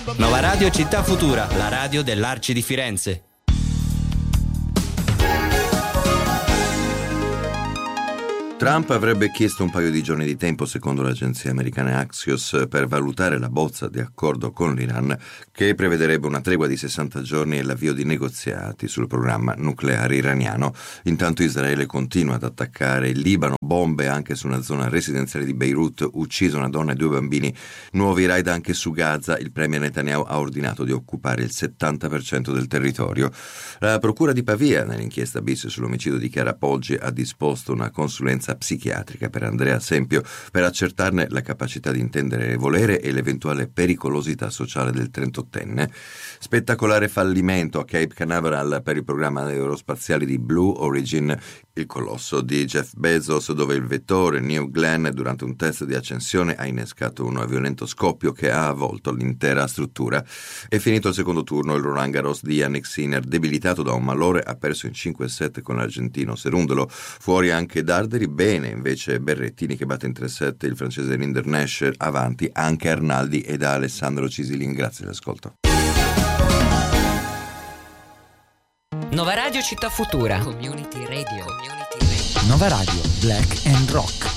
Nova Radio Città Futura, la radio dell'Arci di Firenze. Trump avrebbe chiesto un paio di giorni di tempo, secondo l'agenzia americana Axios, per valutare la bozza di accordo con l'Iran che prevederebbe una tregua di 60 giorni e l'avvio di negoziati sul programma nucleare iraniano. Intanto Israele continua ad attaccare il Libano, bombe anche su una zona residenziale di Beirut, uccisa una donna e 2 bambini, nuovi raid anche su Gaza. Il premier Netanyahu ha ordinato di occupare il 70% del territorio. La procura di Pavia, nell'inchiesta bis sull'omicidio di Chiara Poggi, ha disposto una consulenza psichiatrica per Andrea Sempio per accertarne la capacità di intendere e volere e l'eventuale pericolosità sociale del 38enne. Spettacolare fallimento a Cape Canaveral per il programma aerospaziale di Blue Origin, il colosso di Jeff Bezos, dove il vettore New Glenn durante un test di accensione ha innescato un violento scoppio che ha avvolto l'intera struttura. È finito il secondo turno, il Roland Garros di Jannik Sinner, debilitato da un malore, ha perso in 5-7 con l'argentino Cerundolo. Fuori anche Darderi, bene invece Berrettini che batte in 3-7 il francese Rinder Nash, avanti anche Arnaldi e da Alessandro Cisilin. Grazie all'ascolto. Nova Radio Città Futura. Community Radio. Nova Radio Black and Rock.